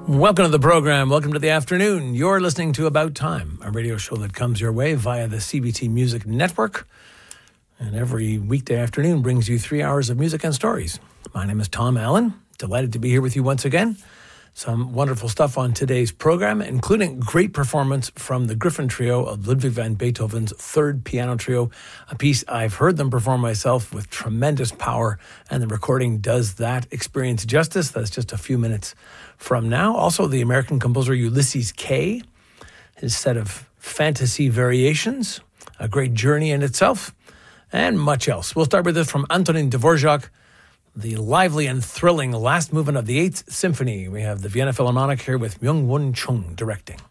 Welcome to the program. Welcome to the afternoon. You're listening to About Time, a radio show that comes your way via the CBT Music Network. And every weekday afternoon brings you 3 hours of music and stories. My name is Tom Allen. Delighted to be here with you once again. Some wonderful stuff on today's program, including great performance from the Griffin Trio of Ludwig van Beethoven's Third Piano Trio, a piece I've heard them perform myself with tremendous power, and the recording does that experience justice. That's just a few minutes from now. Also, the American composer Ulysses Kay, his set of fantasy variations, a great journey in itself, and much else. We'll start with this from Antonin Dvorak, the lively and thrilling last movement of the Eighth Symphony. We have the Vienna Philharmonic here with Myung-Whun Chung directing.